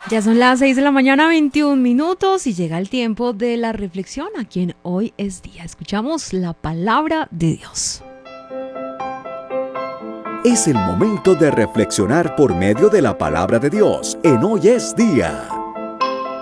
Ya son las 6 de la mañana, 21 minutos, y llega el tiempo de la reflexión aquí en Hoy es Día. Escuchamos la palabra de Dios. Es el momento de reflexionar por medio de la palabra de Dios en Hoy es Día.